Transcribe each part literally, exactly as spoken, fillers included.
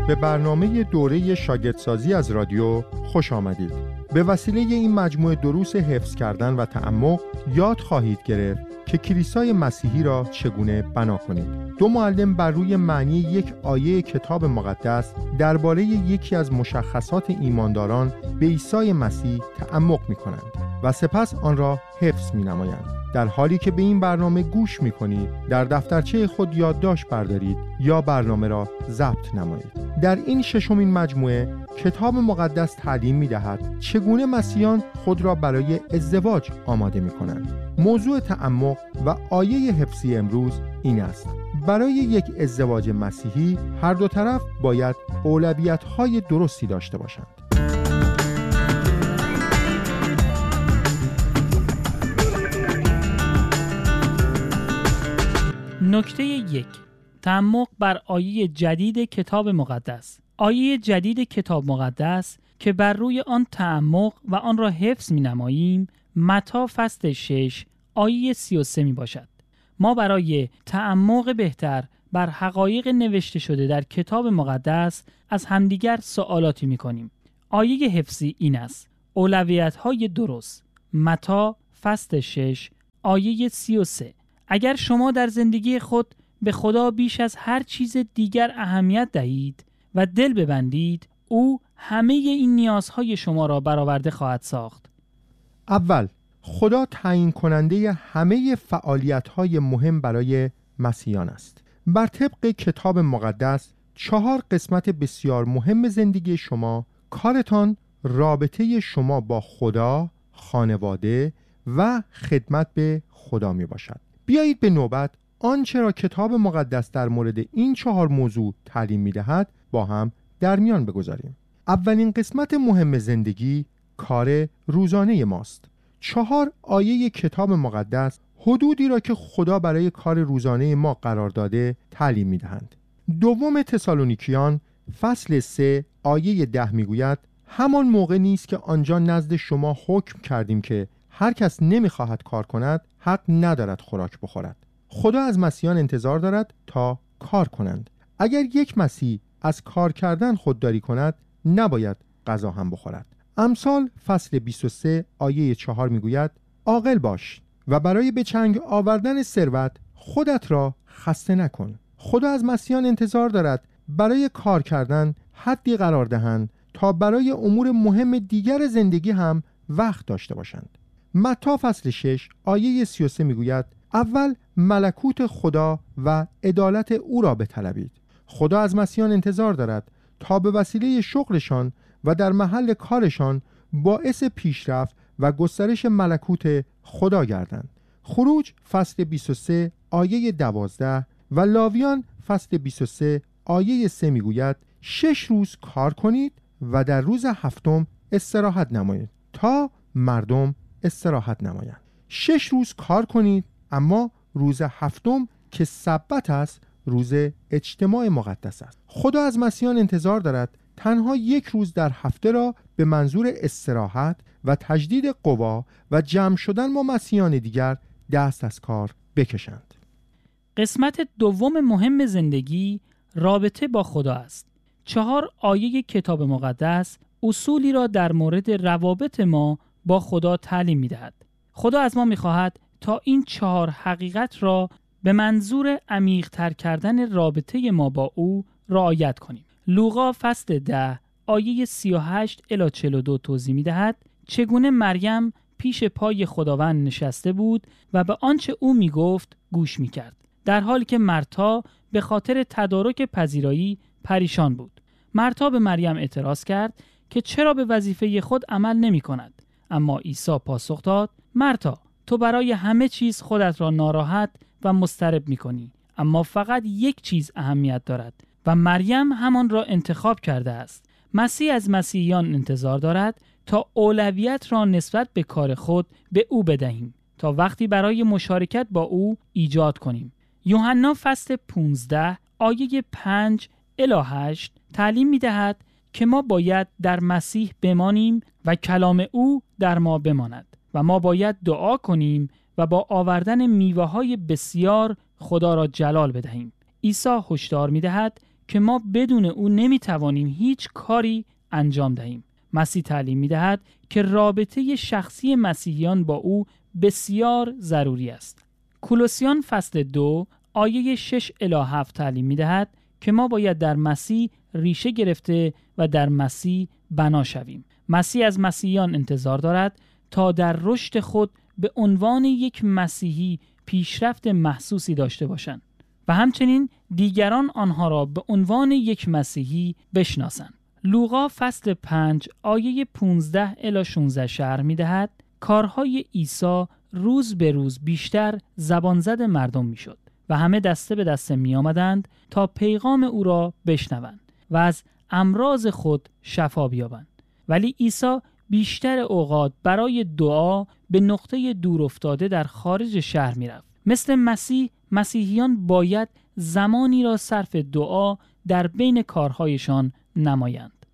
به برنامه دوره شاگردسازی از رادیو خوش آمدید. به وسیله این مجموعه دروس حفظ کردن و تعمق یاد خواهید گرفت که کلیسای مسیحی را چگونه بنا کنید. دو معلم بر روی معنی یک آیه کتاب مقدس درباره یکی از مشخصات ایمانداران به عیسی مسیح تعمق می‌کنند و سپس آن را حفظ می‌نمایند. در حالی که به این برنامه گوش می‌کنید، در دفترچه خود یادداشت بردارید یا برنامه را ضبط نمایید. در این ششمین مجموعه کتاب مقدس تعلیم می‌دهد چگونه مسیحیان خود را برای ازدواج آماده می‌کنند. موضوع تعمق و آیه حفظی امروز این است: برای یک ازدواج مسیحی هر دو طرف باید اولویت‌های درستی داشته باشند. نکته یک: تعمق بر آیه جدید کتاب مقدس. آیه جدید کتاب مقدس که بر روی آن تعمق و آن را حفظ می نماییم متی فصل شش آیه سی و سه می باشد. ما برای تعمق بهتر بر حقایق نوشته شده در کتاب مقدس از همدیگر سوالاتی می کنیم. آیه حفظی این است: اولویت‌های درست. متی فصل شش آیه سی و سه. اگر شما در زندگی خود به خدا بیش از هر چیز دیگر اهمیت دهید و دل ببندید، او همه این نیازهای شما را برآورده خواهد ساخت. اول، خدا تعیین کننده همه فعالیت‌های مهم برای مسیحیان است. بر طبق کتاب مقدس، چهار قسمت بسیار مهم زندگی شما، کارتان، رابطه شما با خدا، خانواده و خدمت به خدا می باشد. بیایید به نوبت آنچه را کتاب مقدس در مورد این چهار موضوع تعلیم می دهد با هم در میان بگذاریم. اولین قسمت مهم زندگی کار روزانه ماست. چهار آیه کتاب مقدس حدودی را که خدا برای کار روزانه ما قرار داده تعلیم می دهند. دوم تسالونیکیان فصل سه آیه ده می گوید: همان موقع نیست که آنجا نزد شما حکم کردیم که هر کس نمی خواهد کار کند حق ندارد خوراک بخورد. خدا از مسیحیان انتظار دارد تا کار کنند. اگر یک مسیح از کار کردن خودداری کند نباید غذا هم بخورد. امثال فصل بیست و سه آیه چهار میگوید: عاقل باش و برای به چنگ آوردن ثروت خودت را خسته نکن. خدا از مسیحیان انتظار دارد برای کار کردن حدی قرار دهند تا برای امور مهم دیگر زندگی هم وقت داشته باشند. متی فصل شش آیه سی و سه میگوید: اول ملکوت خدا و عدالت او را بطلبید. خدا از مسیحیان انتظار دارد تا به وسیله شغلشان و در محل کارشان باعث پیشرفت و گسترش ملکوت خدا گردند. خروج فصل بیست و سه آیه دوازده و لاویان فصل بیست و سه آیه سه میگوید: شش روز کار کنید و در روز هفتم استراحت نمایید تا مردم استراحت نمایند. شش روز کار کنید، اما روز هفتم که سبت است روز اجتماع مقدس است. خدا از مسیحیان انتظار دارد تنها یک روز در هفته را به منظور استراحت و تجدید قوا و جمع شدن با مسیحیان دیگر دست از کار بکشند. قسمت دوم مهم زندگی رابطه با خدا است. چهار آیه کتاب مقدس اصولی را در مورد روابط ما با خدا تعلیم می‌دهد. خدا از ما می‌خواهد تا این چهار حقیقت را به منظور عمیق‌تر کردن رابطه ما با او رعایت کنیم. لوقا فصل ده آیه سی و هشت الی چهل و دو توضیح می‌دهد چگونه مریم پیش پای خداوند نشسته بود و به آنچه او می‌گفت گوش می‌کرد، در حالی که مرتا به خاطر تدارک پذیرایی پریشان بود. مرتا به مریم اعتراض کرد که چرا به وظیفه خود عمل نمی‌کند. اما عیسی پاسخ داد: مرتا، تو برای همه چیز خودت را ناراحت و مضطرب می‌کنی، اما فقط یک چیز اهمیت دارد و مریم همان را انتخاب کرده است. مسیح از مسیحیان انتظار دارد تا اولویت را نسبت به کار خود به او بدهیم تا وقتی برای مشارکت با او ایجاد کنیم. یوحنا فصل پانزده آیه پنج الی هشت تعلیم می‌دهد که ما باید در مسیح بمانیم و کلام او در ما بماند و ما باید دعا کنیم و با آوردن میوه‌های بسیار خدا را جلال بدهیم. عیسی هشدار می‌دهد که ما بدون او نمیتوانیم هیچ کاری انجام دهیم. مسیح تعلیم میدهد که رابطه شخصی مسیحیان با او بسیار ضروری است. کولوسیان فصل دو آیه شش الی هفت تعلیم میدهد که ما باید در مسیح ریشه گرفته و در مسیح بنا شویم. مسیح از مسیحیان انتظار دارد تا در رشد خود به عنوان یک مسیحی پیشرفت محسوسی داشته باشند و همچنین دیگران آنها را به عنوان یک مسیحی بشناسند. لوقا فصل پنج آیه پانزده الی شانزده شرح می‌دهد کارهای عیسی روز به روز بیشتر زبانزد مردم میشد و همه دسته به دسته می آمدند تا پیغام او را بشنوند و از امراض خود شفا بیابند. ولی عیسی بیشتر اوقات برای دعا به نقطه دور افتاده در خارج شهر می رفت. مثل مسیح، مسیحیان باید زمانی را صرف دعا در بین کارهایشان نمایند.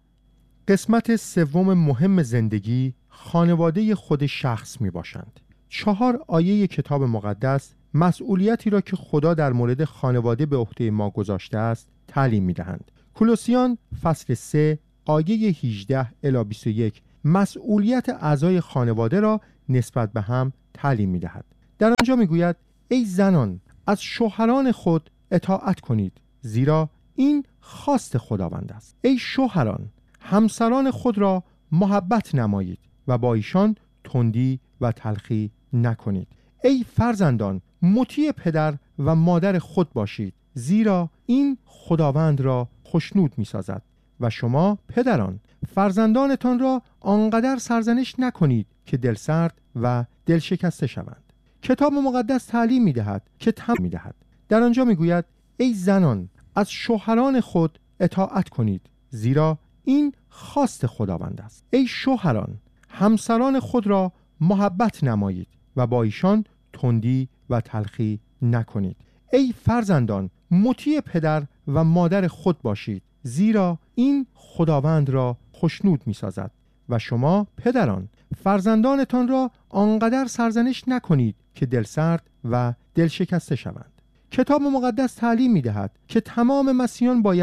قسمت سوم مهم زندگی خانواده خود شخص می باشند. چهار آیه کتاب مقدس مسئولیتی را که خدا در مورد خانواده به عهده ما گذاشته است تعلیم می دهند. کولوسیان فصل سه آیه هجده الی بیست و یک مسئولیت اعضای خانواده را نسبت به هم تعلیم می دهد. در آنجا می گوید ای زنان از شوهران خود اطاعت کنید زیرا این خواست خداوند است. ای شوهران همسران خود را محبت نمایید و با ایشان تندی و تلخی نکنید. ای فرزندان مطیع پدر و مادر خود باشید زیرا این خداوند را خوشنود می سازد. و شما پدران فرزندانتان را آنقدر سرزنش نکنید که دلسرد و دل شکسته شوند. کتاب مقدس تعلیم می دهد که تم می دهد. در آنجا می گوید ای زنان از شوهران خود اطاعت کنید زیرا این خواست خداوند است. ای شوهران همسران خود را محبت نمایید و با ایشان تندی و تلخی نکنید. ای فرزندان مطیع پدر و مادر خود باشید زیرا این خداوند را خوشنود می سازد. و شما پدران فرزندانتان را آنقدر سرزنش نکنید که دلسرد و دل شکسته شوند. کتاب مقدس تعلیم می دهد که تمام مسیحیان باید